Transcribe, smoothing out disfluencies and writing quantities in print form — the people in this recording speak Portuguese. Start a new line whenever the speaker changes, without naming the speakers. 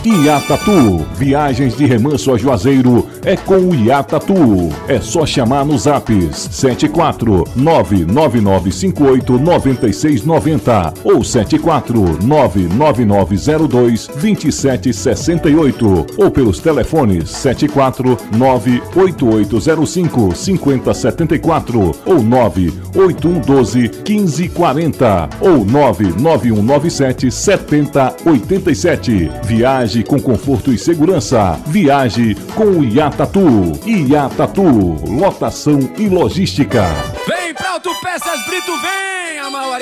Iatatu, viagens de Remanso a Juazeiro é com o Iatatu. É só chamar nos zaps 74999589690 ou 74999022768 ou pelos telefones 74988055074 ou 981121540 ou 991977087. Viaje com conforto e segurança. Viaje com o Iatatu. Iatatu, lotação e logística.
Vem pra Autopeças Brito, vem, Amaury.